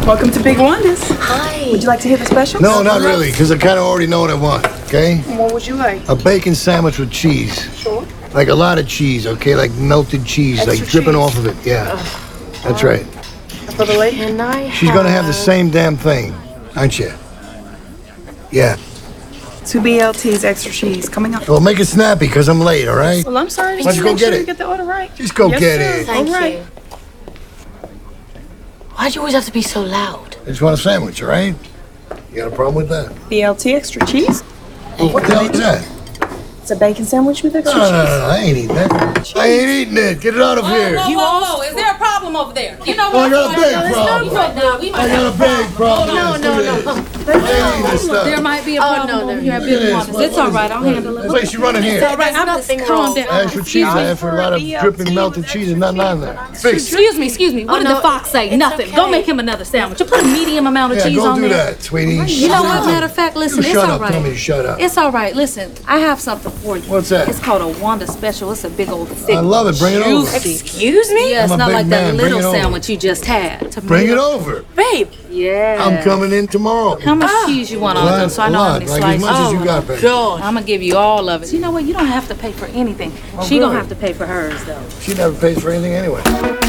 Welcome to Big Wanda's. Hi. Would you like to hear the special? No, not really, because I kind of already know what I want, okay? What would you like? A bacon sandwich with cheese. Sure. Like a lot of cheese, okay? Like melted cheese, Extra like dripping cheese. off of it, yeah. That's right. For the lady? And I She's gonna have the same damn thing, aren't you? Yeah. 2 BLTs, extra cheese, coming up. Well, make it snappy, because I'm late, all right? Well, I'm sorry. Why don't you go Make get sure it? you get the order right. Just go Yes, get sir. it. Thank All right. you. Why'd you always have to be so loud? I just want a sandwich, all right? You got a problem with that? BLT, extra cheese. What the hell is that? It's a bacon sandwich with extra No, cheese. I ain't eating that. I ain't eating it. Get it out of here. Whoa, is there a problem over there? You know Oh, I what? got a big problem. Nah, we I might got a big problem. No. I ain't eating this stuff. There might be a Oh, problem no, over here at Look at Big this. Wanda's. What- It's what all is right. it? I'll handle it. It's like she's running here. There's I'm nothing calm wrong. down. Extra cheese. I have for a lot of dripping melted cheese and nothing on there. Fix it. Excuse me. What did no, the fox say? it's Nothing. okay. Go make him another sandwich. You put a medium amount of Yeah, cheese go on do there. that, sweetie. You know what? Matter of fact, listen, You it's shut all up. Tell me right. to shut up. It's all right. Listen, I have something for you. What's that? It's called a Wanda special. It's a big old thick. I love it. Bring it over. juicy- Excuse me? Yeah, it's I'm a not big like man. that Bring little it over. sandwich you just had. Bring it over. Babe. Yeah. I'm coming in tomorrow. How much cheese you want on it, though, so I know how many like as slices? much as you got, baby. God. I'm gonna give you all of it. You know what? You don't have to pay for anything. She good. gonna have to pay for hers though. She never pays for anything anyway.